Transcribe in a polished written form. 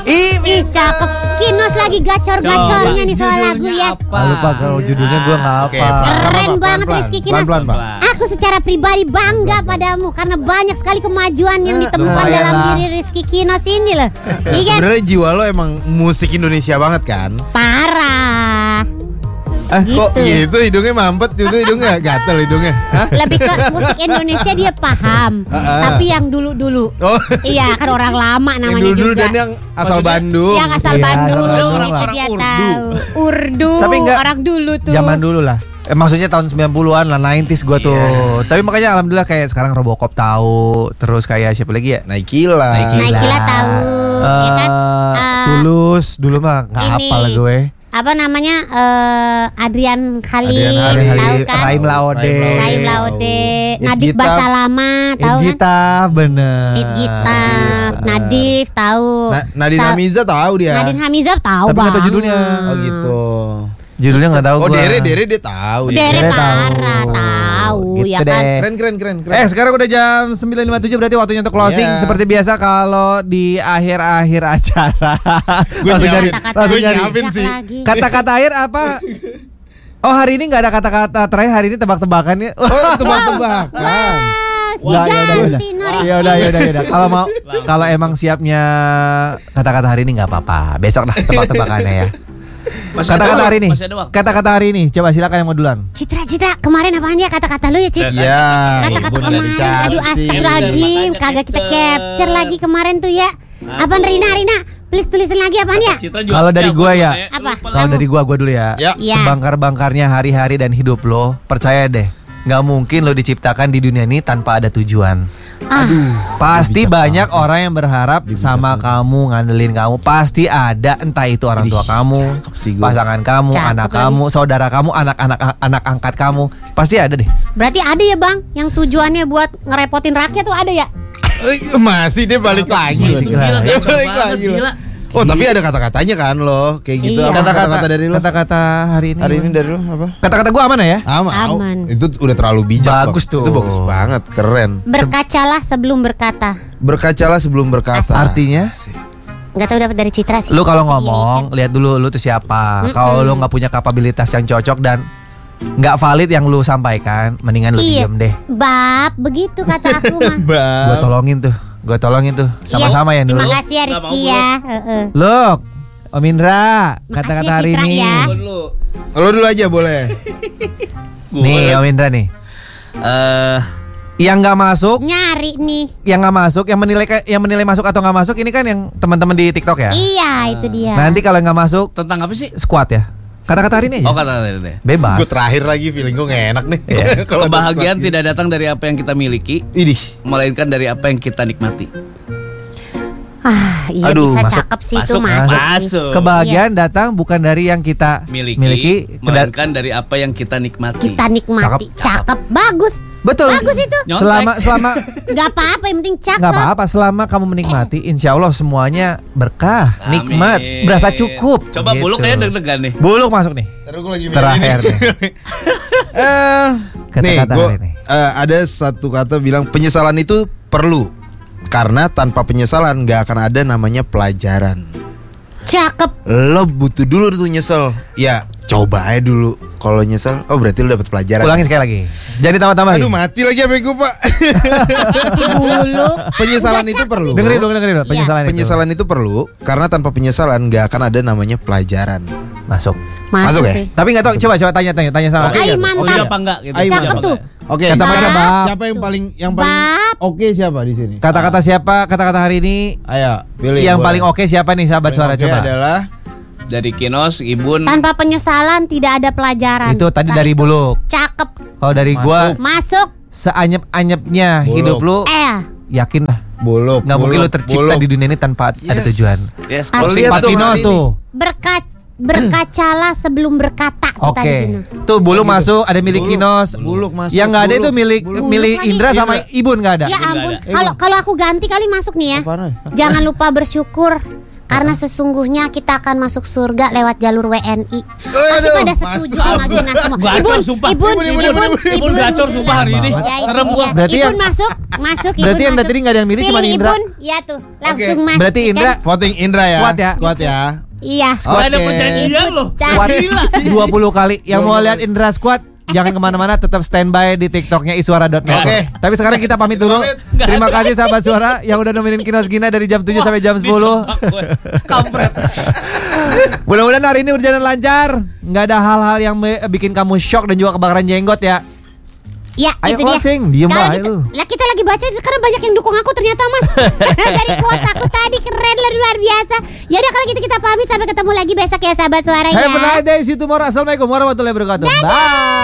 Ih cakep. Kinos lagi gacor-gacornya nih soal lagu ya. Lupa kalau judulnya gue nggak apa. Keren banget Rizky Kinos. Pelan-pelan, Pak. Aku secara pribadi bangga padamu karena banyak sekali kemajuan yang ditemukan dalam diri Rizky Kinos ini loh. Iya kan? Sebenarnya jiwa lo emang musik Indonesia banget kan? Parah. Kok gitu hidungnya mampet, itu hidungnya gatel hidungnya. Lebih ke musik Indonesia dia paham. Tapi yang dulu-dulu. Oh. Iya kan orang lama namanya Yang dulu juga. dan yang asal Bandung. Yang asal Iya, Bandung orang-orang itu dia tahu. Urdu. Tapi enggak, orang dulu tuh. Zaman dulu lah. Maksudnya tahun 90-an lah, 90s gue tuh. Tapi makanya alhamdulillah kayak sekarang Robocop tahu. Terus kayak siapa lagi ya? Naikila. Naikila tahu. Ya kan? Tulus dulu mah nggak hafal gue. Apa namanya Adrian Khalil, tahu kan? Raim Laode, Nadif Basalama, tahu kan? Gita, bener. Gita, Nadif tahu. Nadine Hamiza tahu dia. Nadine Hamiza tahu Tapi nggak tahu judulnya. Oh gitu. Judulnya nggak tahu. Oh Dere dia tahu. Dere parah tahu gitu ya kan. Keren. Sekarang udah jam 9.57 berarti waktunya untuk closing. Seperti biasa kalau di akhir-akhir acara langsung nyari sih. kata-kata akhir apa? Oh hari ini nggak ada kata-kata terakhir, hari ini tebak-tebakannya. Oh tebak-tebakan. Ya udah. Kalau emang siapnya kata-kata hari ini nggak apa-apa. Besok dah tebak-tebakannya ya. Kata-kata hari ini. Kata-kata hari ini. Coba silakan yang mau duluan. Citra, kemarin apaan ya kata-kata lu ya, Citra? Iya. Kata-kata kemarin. Aduh astagfirullahaladzim, kagak kita capture lagi kemarin tuh ya. Apaan Rina? Please tulisin lagi apaan ya? Kalau dari gua ya. Apa? Kalau dari gua dulu ya. Sebangkar-bangkarnya hari-hari dan hidup lo, percaya deh. Nggak mungkin lo diciptakan di dunia ini tanpa ada tujuan. Pasti banyak orang yang berharap sama kamu, ngandelin kamu. Pasti ada, entah itu orang tua kamu, pasangan kamu, anak kamu, saudara kamu, anak angkat kamu. Pasti ada deh. Berarti ada ya bang, yang tujuannya buat ngerepotin rakyat tuh ada ya? Masih dia balik lagi. Oh tapi ada kata-katanya kan lo kayak gitu. Iya. Kata-kata dari lo. Kata-kata hari ini. Hari ini dari lo apa? Kata-kata gua aman ya? Aman. Itu udah terlalu bijak. Bagus tuh. Itu bagus banget, keren. Berkacalah sebelum berkata. Berkacalah sebelum berkata. Artinya? Nggak tahu dapat dari Citra sih. Lu kalau ngomong lihat dulu lu tuh siapa. Kalau lu nggak punya kapabilitas yang cocok dan nggak valid yang lu sampaikan, mendingan lu diem deh. Bab, begitu kata aku mah. Gue tolongin tuh. Sama-sama ya dulu. Terima kasih ya Rizky ya. Look, Om Indra, kata-kata hari ini. Ya. Lo dulu aja boleh. Nih Om Indra nih. Yang nggak masuk, nyari nih. Yang nggak masuk, yang menilai masuk atau nggak masuk ini kan yang teman-teman di TikTok ya. Iya, itu dia. Nanti kalau nggak masuk, tentang apa sih? Squad ya. Kata-kata hari ini aja. Oh kata-kata hari ini. Bebas. Gue terakhir lagi feeling gue gak enak nih. Kebahagiaan tidak datang dari apa yang kita miliki, melainkan dari apa yang kita nikmati. Iya bisa masuk. Cakep sih itu masuk. Kebahagiaan datang bukan dari yang kita miliki, melainkan dari apa yang kita nikmati. Kita nikmati. Cakep. Bagus. Betul. Bagus itu. Selama nggak apa-apa, yang penting cakep. Nggak apa-apa, selama kamu menikmati, insya Allah semuanya berkah, nikmat, berasa cukup. Coba gitu. Buluk kayak deg-degan nih. Buluk masuk nih. Terakhir nih. Kata-kata ini. Ada satu kata bilang penyesalan itu perlu. Karena tanpa penyesalan gak akan ada namanya pelajaran. Cakep. Lo butuh dulu tuh nyesel. Ya coba aja dulu. Kalau nyesel, oh berarti lo dapet pelajaran. Ulangin sekali lagi. Jadi tambah-tambah. Aduh mati lagi apa gue pak. Penyesalan itu perlu. Dengerin dulu. Penyesalan itu perlu. Karena tanpa penyesalan gak akan ada namanya pelajaran. Masuk ya? Sih. Tapi gak tahu. Coba tanya sama. Ayo mantap. Iya apa enggak gitu. Cakep tuh. Oke, siapa yang paling oke siapa di sini? Kata-kata siapa? Kata-kata hari ini. Ayo, pilih. Yang paling oke siapa nih sahabat suara coba? Adalah dari Kinos, Ibun. Tanpa penyesalan tidak ada pelajaran. Itu tadi dari Buluk. Cakep. Kalau dari gua masuk. Seanyep-anyepnya hidup lu. Yakin lah. Buluk. Nggak mungkin lu tercipta di dunia ini tanpa ada tujuan. Yes. Kalau lihat Kinos tuh. Berkacalah sebelum berkata. Oke. Tuh Buluk masuk, ada milik Kinos. Buluk masuk. Yang nggak ada itu milik Indra sama Ibun nggak ada. Ya ampun. Kalau aku ganti kali masuk nih ya. Jangan lupa bersyukur Karena sesungguhnya kita akan masuk surga lewat jalur WNI. Pasti pada setuju sama Gina semua. Ibun gacor sumpah hari ini. Serem gua. Berarti Ibun masuk. Berarti yang tadi nggak ada yang milih cuma Indra. Ibun, ya tuh langsung masuk. Berarti Indra voting Indra ya. Squad ya. Iya. Ada perjanjian loh. Squad 20 kali. Yang mau lihat Indra Squad jangan kemana-mana, tetap standby di TikToknya iswara.net. Tapi sekarang kita pamit dulu. Terima kasih sahabat suara yang udah nemenin Kinos Gina dari jam 7 sampai jam 10. Kampret. Mudah-mudahan hari ini berjalan lancar, nggak ada hal-hal yang bikin kamu shock dan juga kebakaran jenggot ya. Ya, ayo itu closing, dia. Diem lah itu. Lah kita lagi baca sekarang banyak yang dukung aku ternyata Mas. Dari quotes aku tadi keren luar biasa. Ya udah kalau gitu kita pamit sampai ketemu lagi besok ya sahabat suara ya. Have a nice day, see you tomorrow. Assalamualaikum warahmatullahi wabarakatuh. Bye.